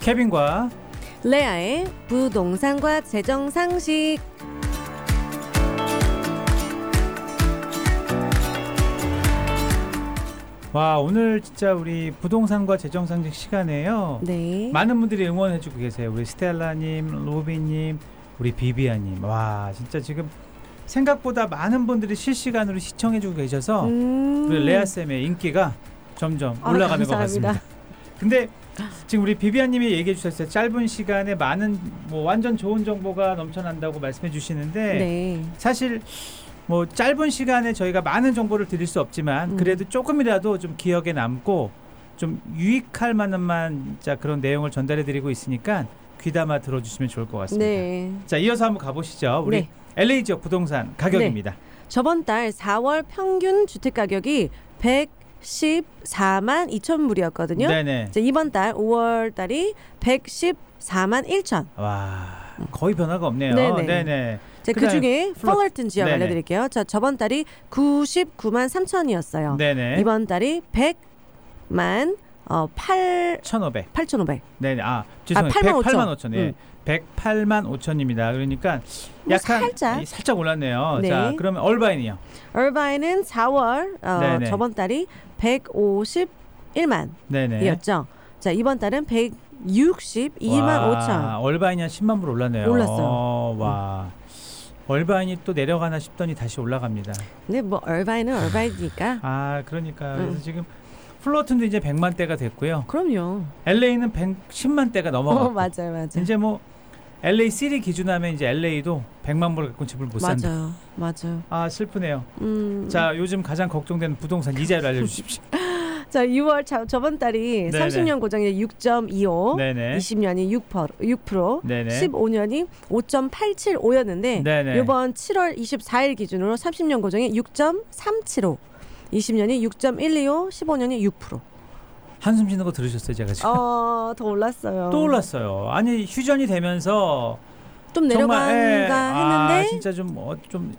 케빈과 레아의 부동산과 재정상식. 와, 오늘 진짜 우리 부동산과 재정상식 시간에요. 네. 많은 분들이 응원해주고 계세요. 우리 스텔라님, 로비님, 우리 비비아님. 와, 진짜 지금 생각보다 많은 분들이 실시간으로 시청해주고 계셔서 우리 레아쌤의 인기가 점점 올라가는 것 같습니다. 근데 지금 우리 비비아님이 얘기해 주셨어요. 짧은 시간에 많은 뭐 완전 좋은 정보가 넘쳐난다고 말씀해 주시는데 네. 사실 뭐 짧은 시간에 저희가 많은 정보를 드릴 수 없지만 그래도 조금이라도 좀 기억에 남고 좀 유익할 만한 자 그런 내용을 전달해 드리고 있으니까 귀담아 들어주시면 좋을 것 같습니다. 네. 자, 이어서 한번 가보시죠. 우리 네. LA 지역 부동산 가격입니다. 네. 저번 달 4월 평균 주택 가격이 114만 2천 불이었거든요. 네네. 이번 달 5월 달이 114만 1천. 와, 거의 변화가 없네요. 네네. 네네. 그 중에 플러튼 지역 네네. 알려드릴게요. 자, 저번 달이 99만 3천이었어요. 네네. 이번 달이 100만 1,500. 8,500. 네네. 아, 죄송해요. 8만 5천. 예. 108만 5천입니다. 그러니까 뭐 약간 살짝 올랐네요. 네. 자, 그러면 얼바인이요. 얼바인은 4월 네네. 저번 달이 151만이었죠. 네네. 자, 이번 달은 162만 5천. 얼바인이 한 10만 불 올랐네요. 올랐어요. 와. 얼바인이 또 내려가나 싶더니 다시 올라갑니다. 근데 뭐 얼바인은 얼바인이니까. 아, 그러니까 그래서 지금 플로튼도 이제 100만 대가 됐고요. 그럼요. LA는 110만 대가 넘어갔고. 맞아요. 이제 뭐 LA 시리 기준하면 이제 LA도 100만 불 갖고 집을 못 산다. 맞아요. 아, 슬프네요. 자, 요즘 가장 걱정되는 부동산 이자율 알려주십시오. 자, 6월 저번 달이 네네. 30년 고정이 6.25, 네네. 20년이 6%, 네네. 15년이 5.875였는데 네네. 이번 7월 24일 기준으로 30년 고정이 6.375, 20년이 6.125, 15년이 6%. 한숨 쉬는 거 들으셨어요, 제가 지금? 더 올랐어요. 또 올랐어요. 아니, 휴전이 되면서 좀 내려간가 했는데 진짜 좀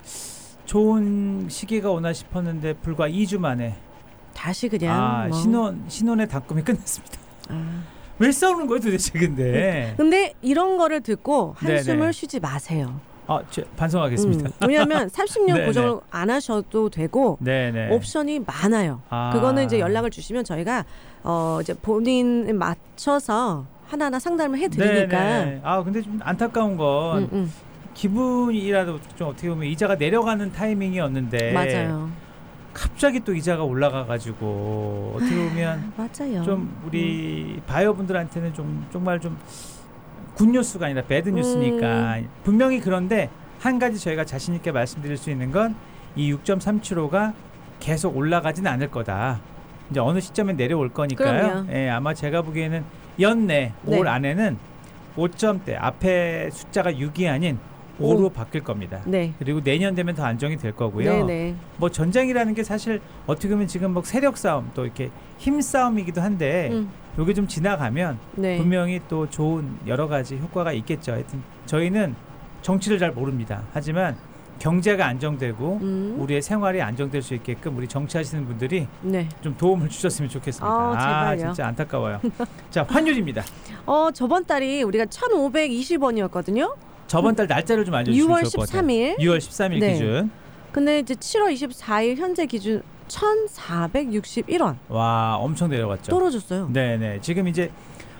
좋은 시기가 오나 싶었는데 불과 2주 만에 다시 그냥 신혼의 단꿈이 끝났습니다. 왜 싸우는 거예요 도대체 근데 이런 거를 듣고 한숨을 네네. 쉬지 마세요. 반성하겠습니다. 왜냐하면 30년 네네. 고정을 안 하셔도 되고 네네. 옵션이 많아요. 그거는 이제 연락을 주시면 저희가 이제 본인 맞춰서 하나하나 상담을 해드리니까. 네네. 근데 좀 안타까운 건 기분이라도 좀 어떻게 보면 이자가 내려가는 타이밍이었는데 맞아요. 갑자기 또 이자가 올라가가지고 어떻게 보면 맞아요. 좀 우리 바이어분들한테는 좀 정말 좀 굿뉴스가 아니라 배드뉴스니까 분명히. 그런데 한 가지 저희가 자신 있게 말씀드릴 수 있는 건 이 6.375가 계속 올라가지는 않을 거다. 이제 어느 시점에 내려올 거니까요. 예, 아마 제가 보기에는 연내 올 안에는 5점대 앞에 숫자가 6이 아닌 5로 바뀔 겁니다. 네. 그리고 내년 되면 더 안정이 될 거고요. 네네. 뭐 전쟁이라는 게 사실 어떻게 보면 지금 뭐 세력 싸움 또 이렇게 힘 싸움이기도 한데 요게 좀 지나가면 분명히 또 좋은 여러 가지 효과가 있겠죠. 하여튼 저희는 정치를 잘 모릅니다. 하지만 경제가 안정되고 우리의 생활이 안정될 수 있게끔 우리 정치하시는 분들이 좀 도움을 주셨으면 좋겠습니다. 제발요. 진짜 안타까워요. 자, 환율입니다. 저번 달이 우리가 1,520원이었거든요. 저번 달 날짜를 좀 알려주시면 6월 좋을 것 같아요. 13일. 6월 13일 기준. 근데 이제 7월 24일 현재 기준 1,461원. 와, 엄청 내려갔죠. 떨어졌어요. 네네. 지금 이제